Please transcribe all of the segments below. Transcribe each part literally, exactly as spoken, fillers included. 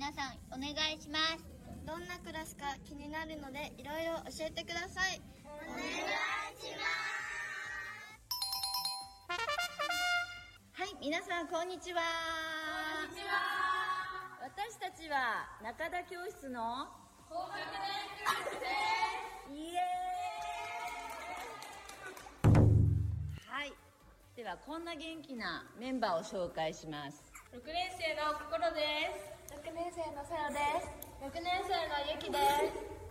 皆さんお願いします。 どんなクラスか気になるのでいろいろ教えてください。 お願いします。 はい、皆さんこんにちは。 こんにちは。 私たちは中田教室の高学年教室です。 イエーイ。はい、ではこんな元気なメンバーを紹介します。 ろくねん生の心です。 ろくねん生のさよです。 ろくねん生のゆきです。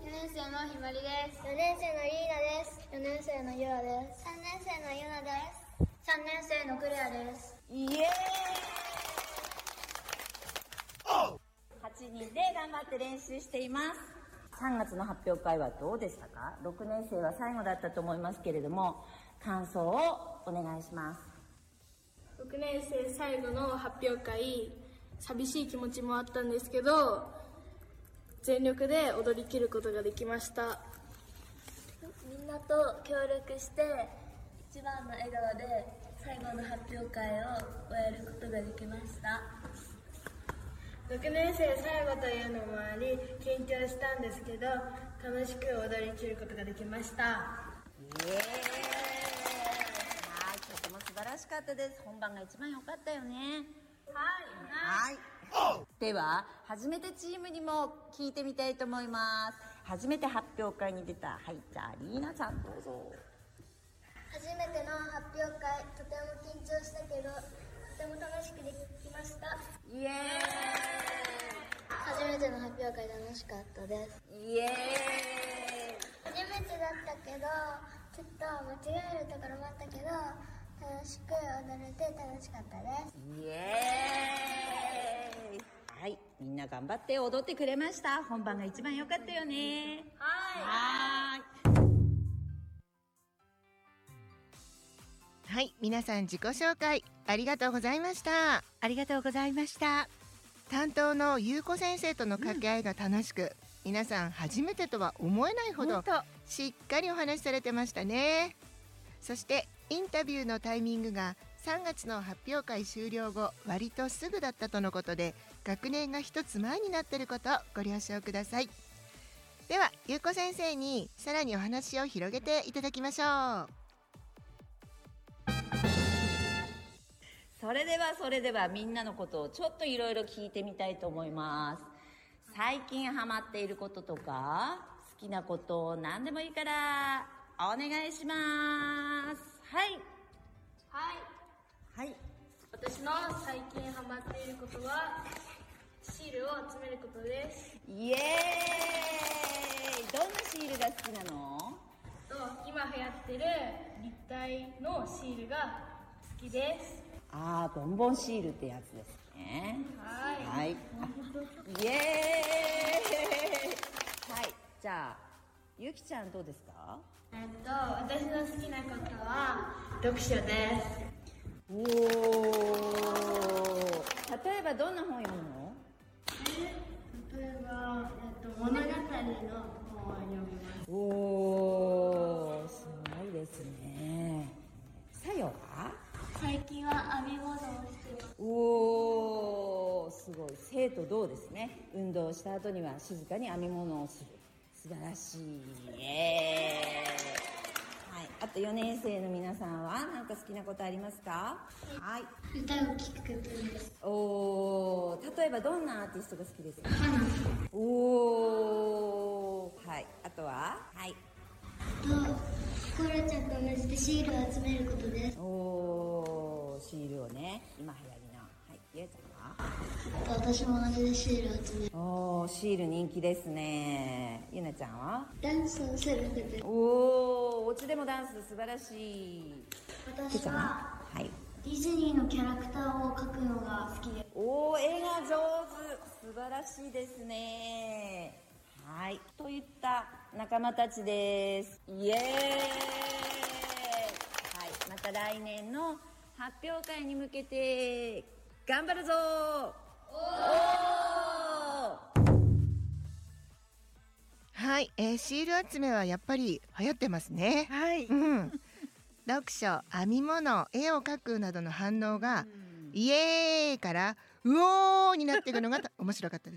よねん生のひまりです。よねん生のリーナです。よねん生のゆあです。さんねん生のゆなです。さんねん生のクレアです。 イエーイ。はちにんで頑張って練習しています。さんがつの発表会はどうでしたか？ろくねん生は最後だったと思いますけれども、感想をお願いします。 ろくねん生最後の発表会、寂しい気持ちもあったんですけど、全力で踊り切ることができました。 みんなと協力して一番の笑顔で最後の発表会を終えることができました。 ろくねん生最後というのもあり緊張したんですけど、楽しく踊り切ることができました。 イエーイ。はい、とても素晴らしかったです。本番が一番良かったよね。 はい。 はい。では初めてチームにも聞いてみたいと思います。初めて発表会に出た、はい、じゃあリーナちゃんどうぞ。 初めての発表会、とても緊張したけどとても楽しくできました。 イエーイ。 初めての発表会楽しかったです。 イエーイ。 初めてだったけどちょっと間違えるところもあったけど楽しく踊れて楽しかったです。 イエーイ。はい、みんな頑張って踊ってくれました。本番が一番良かったよね。 はい。 はーい。 はい、皆さん自己紹介ありがとうございました。 ありがとうございました。 担当のゆうこ先生との掛け合いが楽しく、うん、皆さん初めてとは思えないほどしっかりお話しされてましたね。そしてインタビューのタイミングがさんがつの発表会終了後割とすぐだったとのことで、学年が一つ前になっていることをご了承ください。ではゆうこ先生にさらにお話を広げていただきましょう。 それではそれではみんなのことをちょっといろいろ聞いてみたいと思います。最近ハマっていることとか好きなこと何でもいいからお願いします。はい。 はい。 はい。 私の最近ハマっていることはシールを集めることです。 イエーイ。どんなシールが好きなの？ と今流行ってる立体のシールが好きです。 あー、ボンボンシールってやつですね。 はい。 はい。イエーイ。はい。じゃあゆきちゃんどうですか？ えっと私の好きなことは読書です。 おー。例えばどんな本読むの？ 例えば、えっと、物語の本を読みます。 おー、すごいですね。さよは？ 最近は編み物をしてます。 おー、すごい。生徒どうですね。運動した後には静かに編み物をする。素晴らしい。イエーイ。はい。あとよねん生の皆さんは何か好きなことありますか？はい。 歌を聴くことです。 おー、例えばどんなアーティストが好きですか？おー。はい。あとは？はい。 と、コロちゃんと同じでシールを集めることです。 おー、シールをね、今流行りな。はい。ゆうちゃんは？ 私も同じでシールを集める。 おー、シール人気ですね。ゆなちゃんは？ ダンスをすることです。 おー、お家でもダンス素晴らしい。 私は、 はい。 ディズニーのキャラクターを描くのが好きです。 おー、絵が上手。素晴らしいですね。はい。といった仲間たちです。イエーイ。はい。また来年の発表会に向けて頑張るぞー。おー。 はい、えー、シール集めはやっぱり流行ってますね。 はい。 うん。読書、編み物、絵を描くなどの反応が、イエーイからうおーになっていくのが面白かったです